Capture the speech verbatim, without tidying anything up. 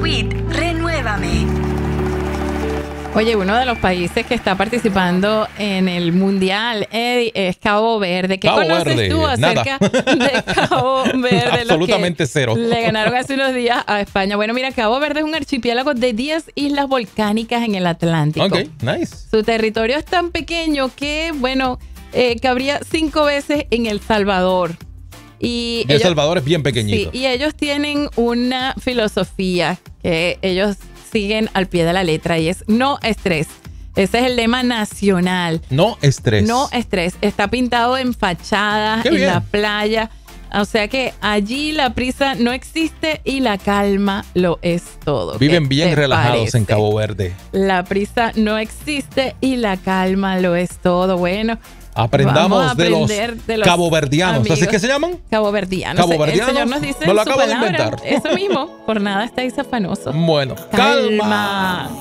Quit, renuévame. Oye, uno de los países que está participando en el Mundial, Eddie, es Cabo Verde. ¿Qué Cabo conoces Verde, tú acerca de Cabo Verde? Absolutamente los que cero. Le ganaron hace unos días a España. Bueno, mira, Cabo Verde es un archipiélago de diez islas volcánicas en el Atlántico. Ok, nice. Su territorio es tan pequeño que, bueno, eh, cabría cinco veces en El Salvador. Y, y El ellos, Salvador es bien pequeñito. Sí, y ellos tienen una filosofía que ellos siguen al pie de la letra y es no estrés. Ese es el lema nacional. No estrés. No estrés. Está pintado en fachadas, Qué en bien. la playa. O sea que allí la prisa no existe y la calma lo es todo. Viven bien relajados parece? en Cabo Verde. La prisa no existe y la calma lo es todo. Bueno, aprendamos de los, de los caboverdianos. amigos. ¿Así que se llaman? Caboverdianos. Caboverdianos. El Señor nos dice Me lo en su acabo de palabra, inventar. eso mismo, por nada estáis afanosos. Bueno, calma. calma.